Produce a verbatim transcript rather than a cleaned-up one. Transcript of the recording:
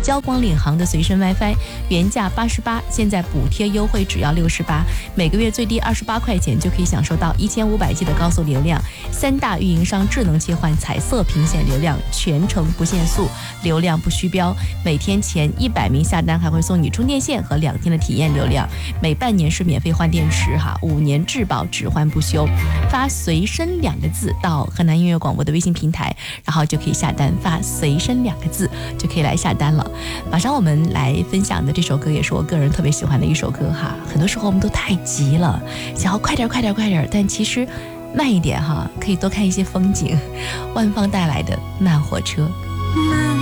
交光领航的随身 WiFi， 原价八十八，现在补贴优惠只要六十八，每个月最低二十八块钱就可以享受到一千五百 G 的高速流量，三大运营商智能切换彩色屏显流量，全程不限速，流量不虚标，每天前一百名下单还会送你充电线和两天的体验流量，每半年是免费换电池哈，五年质保只换不修。发随身两个字到河南音乐广播的微信平台，然后就可以下单，发随身两个字就可以来下单了。马上我们来分享的这首歌也是我个人特别喜欢的一首歌哈，很多时候我们都太急了，想要快点快点快点，但其实慢一点哈，可以多看一些风景。万芳带来的慢火车。 慢